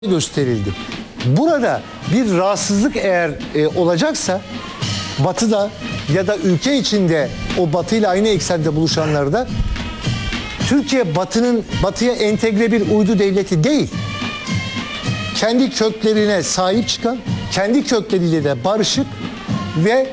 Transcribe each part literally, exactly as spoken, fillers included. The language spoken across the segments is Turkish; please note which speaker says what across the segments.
Speaker 1: gösterildi. Burada bir rahatsızlık eğer e, olacaksa Batı'da ya da ülke içinde o Batı ile aynı eksende buluşanlarda Türkiye Batı'nın Batı'ya entegre bir uydu devleti değil. Kendi köklerine sahip çıkan, kendi kökleriyle de barışık ve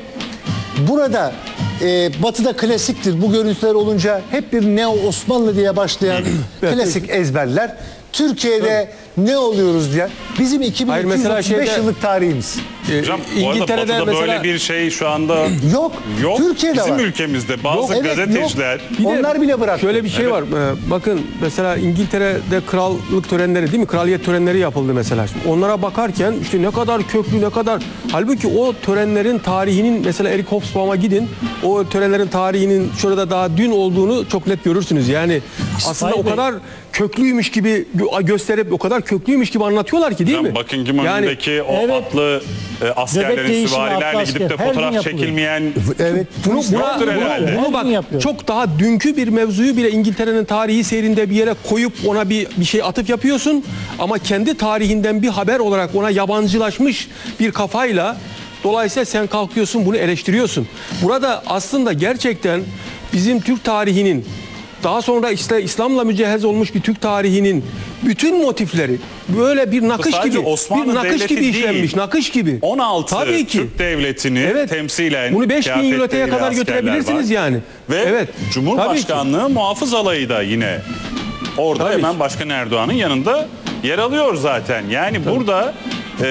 Speaker 1: burada e, Batı'da klasiktir. Bu görüntüler olunca hep bir Neo Osmanlı diye başlayan klasik ezberler. Türkiye'de ne oluyoruz diye. Bizim iki bin iki yüz otuz beş yıllık tarihimiz.
Speaker 2: Hocam, İngiltere'de Batı'da mesela böyle bir şey şu anda
Speaker 1: yok.
Speaker 2: Yok.
Speaker 1: Türkiye'de
Speaker 2: Bizim
Speaker 1: var.
Speaker 2: ülkemizde bazı
Speaker 1: Yok, evet,
Speaker 2: gazeteciler
Speaker 1: yok. Onlar bile bıraktı.
Speaker 3: Şöyle bir şey
Speaker 2: Evet.
Speaker 3: var. Ee, bakın mesela İngiltere'de krallık törenleri değil mi? Kraliyet törenleri yapıldı mesela. Şimdi onlara bakarken işte ne kadar köklü, ne kadar, halbuki o törenlerin tarihinin, mesela Eric Hobsbawm'a gidin. O törenlerin tarihinin şurada daha dün olduğunu çok net görürsünüz. Yani aslında
Speaker 4: Bey.
Speaker 3: o kadar köklüymüş gibi gö- gösterip o kadar köklüymüş gibi anlatıyorlar ki, değil
Speaker 2: Hocam,
Speaker 3: mi?
Speaker 2: Buckingham önündeki o
Speaker 4: evet.
Speaker 2: atlı e,
Speaker 4: Bebek
Speaker 2: askerlerin
Speaker 4: değişimi,
Speaker 2: süvarilerle
Speaker 4: atlı
Speaker 2: gidip de
Speaker 4: asker, her gün
Speaker 2: fotoğraf
Speaker 4: yapılıyor.
Speaker 2: çekilmeyen
Speaker 1: Evet.
Speaker 3: Bunu,
Speaker 2: Turist
Speaker 3: buna,
Speaker 2: yoktur
Speaker 3: bunu-
Speaker 2: herhalde.
Speaker 3: bunu
Speaker 4: Her
Speaker 3: bak
Speaker 4: gün yapıyor.
Speaker 3: çok daha dünkü bir mevzuyu bile İngiltere'nin tarihi seyrinde bir yere koyup ona bir bir şey atıp yapıyorsun, ama kendi tarihinden bir haber olarak ona yabancılaşmış bir kafayla, dolayısıyla sen kalkıyorsun bunu eleştiriyorsun. Burada aslında gerçekten bizim Türk tarihinin, daha sonra işte İslam'la mücehhez olmuş bir Türk tarihinin bütün motifleri böyle bir nakış
Speaker 2: Sadece
Speaker 3: gibi,
Speaker 2: Osmanlı
Speaker 3: bir nakış
Speaker 2: Devleti
Speaker 3: gibi işlenmiş,
Speaker 2: değil,
Speaker 3: nakış gibi.
Speaker 2: on altı
Speaker 3: Tabii ki.
Speaker 2: Türk devletini
Speaker 3: Evet.
Speaker 2: temsilen
Speaker 3: Bunu beş bin yıl öteye
Speaker 2: kıyafetleriyle
Speaker 3: kadar
Speaker 2: askerler
Speaker 3: götürebilirsiniz
Speaker 2: var.
Speaker 3: yani.
Speaker 2: Ve
Speaker 3: Evet.
Speaker 2: Cumhurbaşkanlığı muhafız alayı da yine orada
Speaker 3: Tabii
Speaker 2: hemen
Speaker 3: ki.
Speaker 2: Başkan Erdoğan'ın yanında yer alıyor zaten. Yani burada e,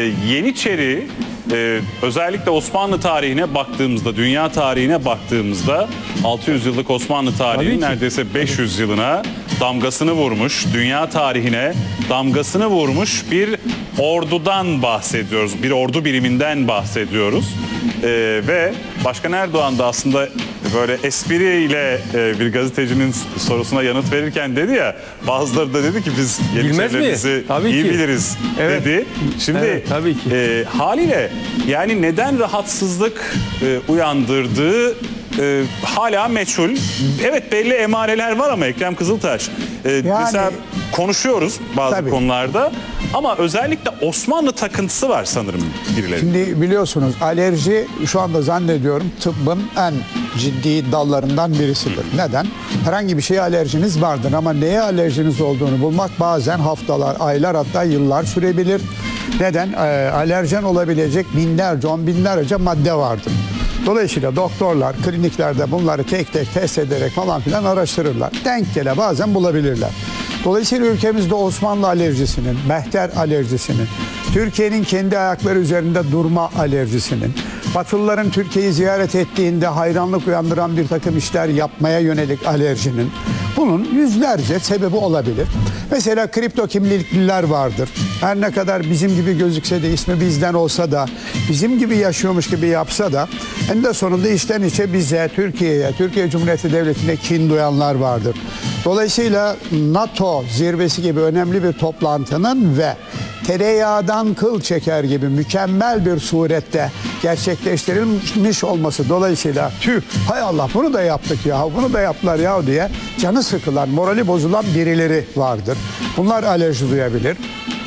Speaker 2: Yeniçeri e, özellikle Osmanlı tarihine baktığımızda, dünya tarihine baktığımızda altı yüz yıllık Osmanlı tarihinin neredeyse beş yüz yılına damgasını vurmuş, dünya tarihine damgasını vurmuş bir ordudan bahsediyoruz. Bir ordu biriminden bahsediyoruz. E, ve Başkan Erdoğan da aslında böyle espriyle e, bir gazetecinin sorusuna yanıt verirken dedi ya, bazıları da dedi ki biz
Speaker 3: Bilmez mi?
Speaker 2: Yeniçerilerimizi
Speaker 3: Tabii
Speaker 2: iyi
Speaker 3: ki.
Speaker 2: biliriz
Speaker 3: Evet.
Speaker 2: dedi. Şimdi
Speaker 3: Evet, tabii ki.
Speaker 2: e, haliyle yani neden rahatsızlık e, uyandırdığı e, hala meçhul. Evet, belli emareler var ama Ekrem Kızıltaş e, mesela konuşuyoruz bazı
Speaker 5: Tabii.
Speaker 2: konularda ama özellikle Osmanlı takıntısı var sanırım birileri.
Speaker 5: Şimdi biliyorsunuz alerji şu anda zannediyorum tıbbın en ciddi dallarından birisidir. Neden? Herhangi bir şeye alerjiniz vardır ama neye alerjiniz olduğunu bulmak bazen haftalar, aylar, hatta yıllar sürebilir. Neden? Ee, alerjen olabilecek binlerce, on binlerce madde vardır. Dolayısıyla doktorlar kliniklerde bunları tek tek test ederek falan filan araştırırlar. Denk gele bazen bulabilirler. Dolayısıyla ülkemizde Osmanlı alerjisinin, Mehter alerjisinin, Türkiye'nin kendi ayakları üzerinde durma alerjisinin, Batılıların Türkiye'yi ziyaret ettiğinde hayranlık uyandıran bir takım işler yapmaya yönelik alerjinin, bunun yüzlerce sebebi olabilir. Mesela kripto kimlikliler vardır. Her ne kadar bizim gibi gözükse de, ismi bizden olsa da, bizim gibi yaşıyormuş gibi yapsa da en de sonunda içten içe bize, Türkiye'ye, Türkiye Cumhuriyeti Devleti'ne kin duyanlar vardır. Dolayısıyla NATO zirvesi gibi önemli bir toplantının ve tereyağdan kıl çeker gibi mükemmel bir surette gerçekleştirilmiş olması dolayısıyla tüh, hay Allah bunu da yaptık ya, bunu da yaptılar ya diye canı sıkılan, morali bozulan birileri vardır. Bunlar alerji duyabilir.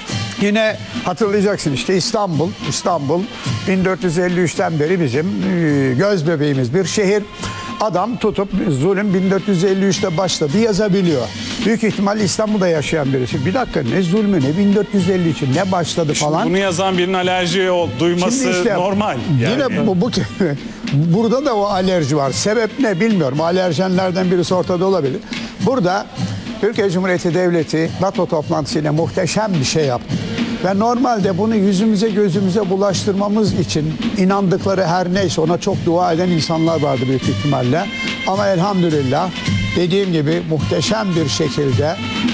Speaker 5: Yine hatırlayacaksın işte İstanbul, İstanbul bin dört yüz elli üçten beri bizim göz bebeğimiz bir şehir. Adam tutup zulüm bin dört yüz elli üçte başladı yazabiliyor. Büyük ihtimalle İstanbul'da yaşayan birisi. Bir dakika, ne zulmü, ne bin dört yüz elli için ne başladı falan.
Speaker 2: Bunu yazan birinin alerji o, duyması
Speaker 5: Şimdi işte
Speaker 2: normal. Yani.
Speaker 5: Yine bu, bu burada da o alerji var. Sebep ne bilmiyorum. Alerjenlerden birisi ortada olabilir. Burada Türkiye Cumhuriyeti Devleti NATO toplantısıyla muhteşem bir şey yaptı. Ve normalde bunu yüzümüze gözümüze bulaştırmamız için inandıkları her neyse ona çok dua eden insanlar vardı büyük ihtimalle. Ama elhamdülillah dediğim gibi muhteşem bir şekilde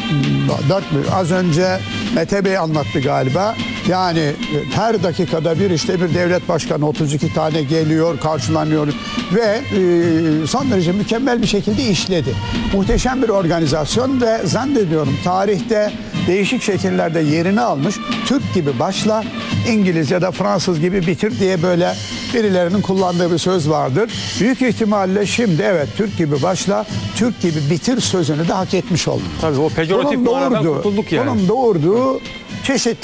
Speaker 5: dört az önce Mete Bey anlattı galiba. Yani her dakikada bir işte bir devlet başkanı otuz iki tane geliyor, karşılanıyor ve e, son derece mükemmel bir şekilde işledi. Muhteşem bir organizasyon ve zannediyorum tarihte değişik şekillerde yerini almış. Türk gibi başla, İngiliz ya da Fransız gibi bitir diye böyle birilerinin kullandığı bir söz vardır. Büyük ihtimalle şimdi evet Türk gibi başla, Türk gibi bitir sözünü de hak etmiş olduk.
Speaker 3: Tabii o pejoratif
Speaker 5: Bunun
Speaker 3: manadan
Speaker 5: doğurduğu,
Speaker 3: kurtulduk yani.
Speaker 5: bunun doğurduğu çeşitli